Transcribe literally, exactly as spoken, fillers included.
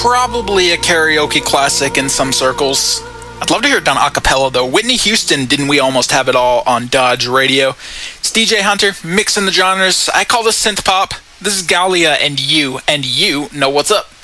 probably a karaoke classic in some circles. I'd love to hear it done a cappella, though. Whitney Houston, Didn't We Almost Have It All on Dodge Radio. It's D J Hunter, mixing the genres. I call this synth pop. This is Galia and you, and you know what's up.